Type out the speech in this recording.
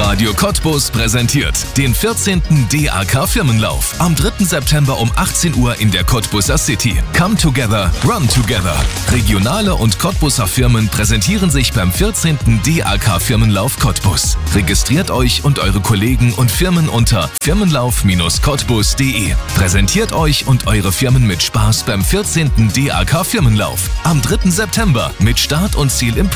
Radio Cottbus präsentiert den 14. DAK Firmenlauf am 3. September um 18 Uhr in der Cottbuser City. Come together, run together. Regionale und Cottbuser Firmen präsentieren sich beim 14. DAK Firmenlauf Cottbus. Registriert euch und eure Kollegen und Firmen unter firmenlauf-cottbus.de. Präsentiert euch und eure Firmen mit Spaß beim 14. DAK Firmenlauf am 3. September mit Start und Ziel im